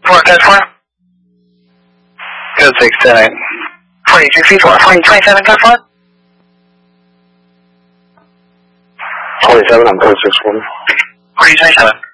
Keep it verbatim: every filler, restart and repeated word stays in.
Four, code four. Code six, ten eight. forty-two feet four, forty twenty-seven, code four. twenty-seven, I'm code six one. forty twenty-seven.